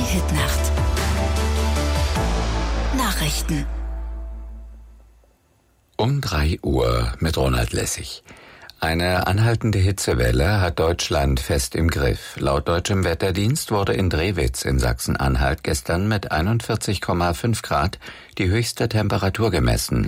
Hitnacht. Nachrichten. Um 3 Uhr mit Ronald Lessig. Eine anhaltende Hitzewelle hat Deutschland fest im Griff. Laut deutschem Wetterdienst wurde in Drewitz in Sachsen-Anhalt gestern mit 41,5 Grad die höchste Temperatur gemessen.